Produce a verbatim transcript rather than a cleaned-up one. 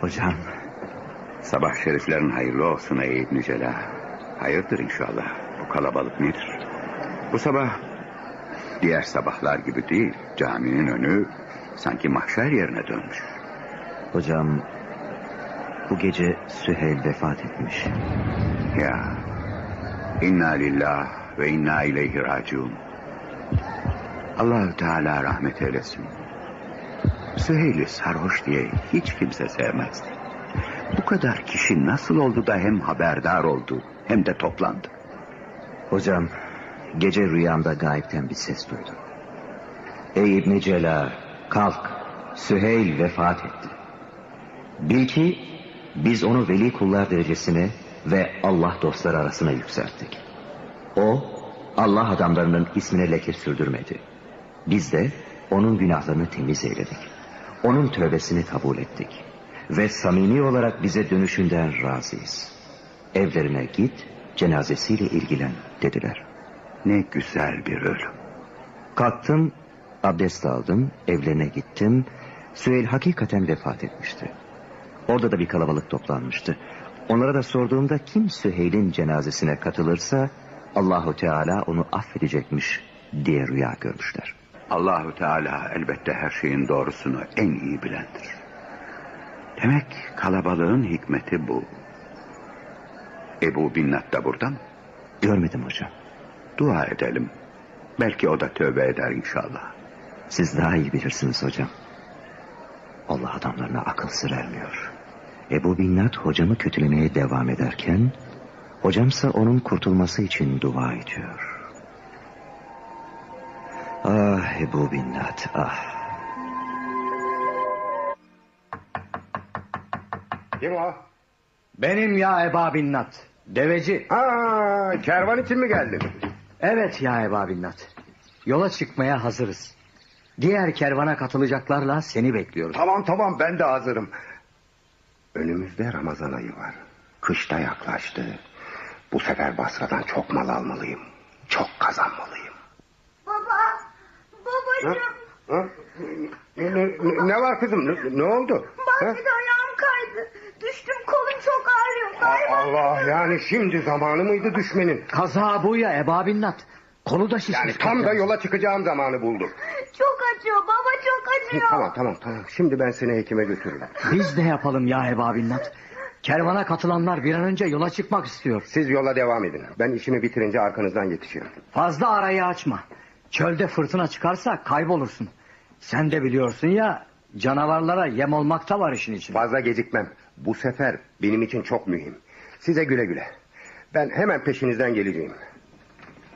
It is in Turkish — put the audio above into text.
Hocam. Sabah şeriflerin hayırlı olsun ey İbn Celal. Hayırdır inşallah. Bu kalabalık nedir? Bu sabah diğer sabahlar gibi değil. Caminin önü sanki mahşer yerine dönmüş. Hocam, bu gece Süheyl vefat etmiş. Ya, inna lillah ve inna ileyhi raciun. Allah-u Teala rahmet eylesin. Süheyl'i sarhoş diye hiç kimse sevmezdi. Bu kadar kişi nasıl oldu da hem haberdar oldu hem de toplandı? Hocam, gece rüyamda gayipten bir ses duydum. Ey İbn Celal, kalk, Süheyl vefat etti. Bil ki biz onu veli kullar derecesine ve Allah dostları arasına yükselttik. O, Allah adamlarının ismine leke sürdürmedi. Biz de onun günahlarını temiz eyledik. Onun tövbesini kabul ettik. Ve samimi olarak bize dönüşünden razıyız. Evlerine git, cenazesiyle ilgilen dediler. Ne güzel bir ölüm. Kalktım, abdest aldım, evlerine gittim. Süheyl hakikaten vefat etmişti. Orada da bir kalabalık toplanmıştı. Onlara da sorduğumda kim Süheyl'in cenazesine katılırsa Allahu Teala onu affedecekmiş diye rüya görmüşler. Allahu Teala elbette her şeyin doğrusunu en iyi bilendir. Demek kalabalığın hikmeti bu. Ebu Binnat da burada mı? Görmedim hocam. Dua edelim. Belki o da tövbe eder inşallah. Siz daha iyi bilirsiniz hocam. Allah adamlarına akıl sır ermiyor. Ebu Binnat hocamı kötülemeye devam ederken hocamsa onun kurtulması için dua ediyor. Ah Ebu Binnat, ah. Kim o? Benim ya Eba Binnat. Deveci. Aa, kervan için mi geldin? Evet ya Eba Binnat. Yola çıkmaya hazırız. Diğer kervana katılacaklarla seni bekliyoruz. Tamam tamam, ben de hazırım. Önümüzde Ramazan ayı var. Kış da yaklaştı. Bu sefer Basra'dan çok mal almalıyım. Çok kazanmalıyım. Baba, babacığım. Ha? Ha? Ne, ne, ne var kızım? Ne, ne oldu? Bahçede ayağım kaydı. Düştüm, kolum çok ağrıyor. Galiba. Allah, yani şimdi zamanı mıydı düşmenin? Kaza bu ya Eba Binnat. Kolu da şişmiş. Yani tam da yola çıkacağım zamanı buldum. Çok acıyor baba, çok acıyor. Tamam tamam tamam. Şimdi ben seni hekime götürürüm. Biz de yapalım ya Eba Binnat. Kervana katılanlar bir an önce yola çıkmak istiyor. Siz yola devam edin. Ben işimi bitirince arkanızdan yetişirim. Fazla arayı açma. Çölde fırtına çıkarsa kaybolursun. Sen de biliyorsun ya, canavarlara yem olmak da var işin içinde. Fazla gecikmem. Bu sefer benim için çok mühim. Size güle güle. Ben hemen peşinizden geleceğim.